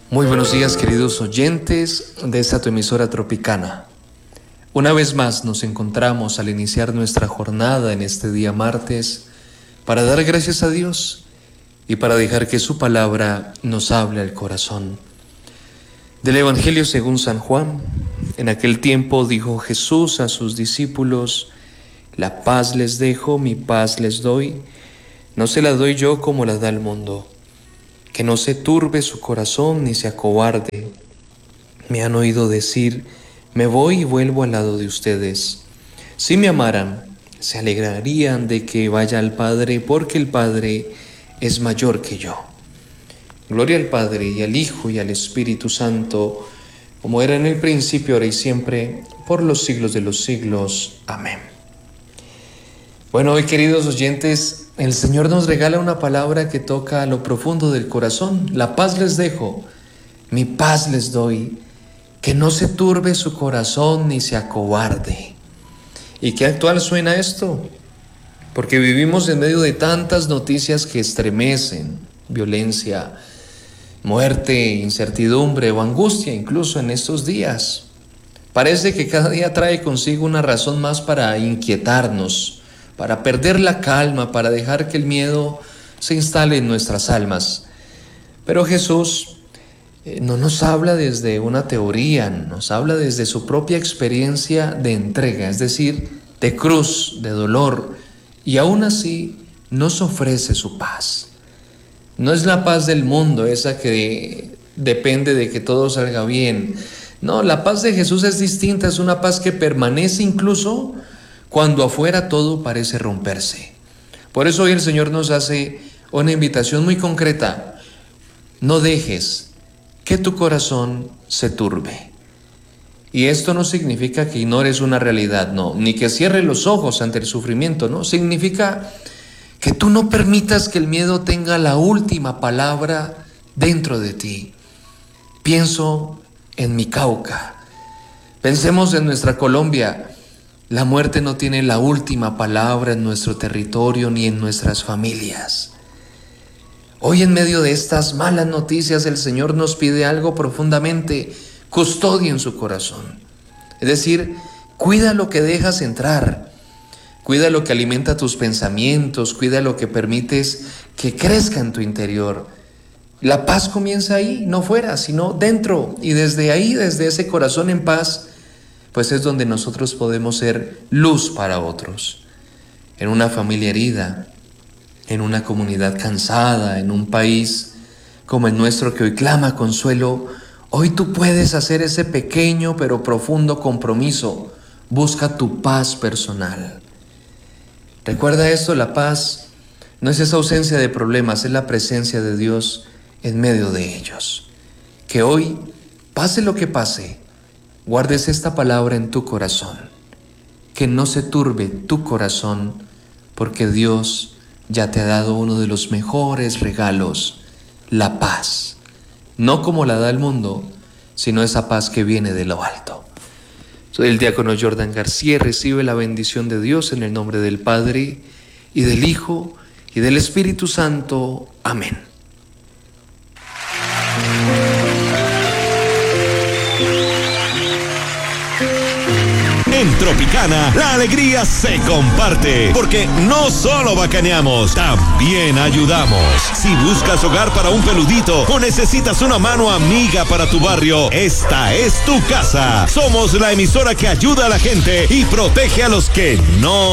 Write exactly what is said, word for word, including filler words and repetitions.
Muy buenos días, queridos oyentes de esta tu emisora Tropicana. Una vez más nos encontramos al iniciar nuestra jornada en este día martes para dar gracias a Dios y para dejar que su palabra nos hable al corazón. Del Evangelio según San Juan, en aquel tiempo dijo Jesús a sus discípulos: la paz les dejo, mi paz les doy, no se la doy yo como la da el mundo. Que no se turbe su corazón ni se acobarde. Me han oído decir: me voy y vuelvo al lado de ustedes. Si me amaran, se alegrarían de que vaya al Padre, porque el Padre es mayor que yo. Gloria al Padre y al Hijo y al Espíritu Santo, como era en el principio, ahora y siempre, por los siglos de los siglos. Amén. Bueno, hoy, queridos oyentes, el Señor nos regala una palabra que toca a lo profundo del corazón. La paz les dejo, mi paz les doy, que no se turbe su corazón ni se acobarde. ¿Y qué actual suena esto? Porque vivimos en medio de tantas noticias que estremecen: violencia, muerte, incertidumbre o angustia incluso en estos días. Parece que cada día trae consigo una razón más para inquietarnos, para perder la calma, para dejar que el miedo se instale en nuestras almas. Pero Jesús eh, no nos habla desde una teoría, nos habla desde su propia experiencia de entrega, es decir, de cruz, de dolor, y aún así nos ofrece su paz. No es la paz del mundo, esa que depende de que todo salga bien. No, la paz de Jesús es distinta, es una paz que permanece incluso cuando afuera todo parece romperse. Por eso hoy el Señor nos hace una invitación muy concreta: no dejes que tu corazón se turbe. Y esto no significa que ignores una realidad, no, ni que cierres los ojos ante el sufrimiento, no, significa que tú no permitas que el miedo tenga la última palabra dentro de ti. Pienso en mi Cauca, pensemos en nuestra Colombia. La muerte no tiene la última palabra en nuestro territorio ni en nuestras familias. Hoy, en medio de estas malas noticias, el Señor nos pide algo profundamente: custodia en su corazón. Es decir, cuida lo que dejas entrar, cuida lo que alimenta tus pensamientos, cuida lo que permites que crezca en tu interior. La paz comienza ahí, no fuera, sino dentro, y desde ahí, desde ese corazón en paz, pues es donde nosotros podemos ser luz para otros. En una familia herida, en una comunidad cansada, en un país como el nuestro que hoy clama consuelo, hoy tú puedes hacer ese pequeño pero profundo compromiso: busca tu paz personal. Recuerda esto: la paz no es esa ausencia de problemas, es la presencia de Dios en medio de ellos. Que hoy, pase lo que pase, guardes esta palabra en tu corazón, que no se turbe tu corazón, porque Dios ya te ha dado uno de los mejores regalos: la paz. No como la da el mundo, sino esa paz que viene de lo alto. Soy el diácono Jordan García. Recibe la bendición de Dios en el nombre del Padre, y del Hijo, y del Espíritu Santo. Amén. En Tropicana, la alegría se comparte, porque no solo bacaneamos, también ayudamos. Si buscas hogar para un peludito o necesitas una mano amiga para tu barrio, esta es tu casa. Somos la emisora que ayuda a la gente y protege a los que no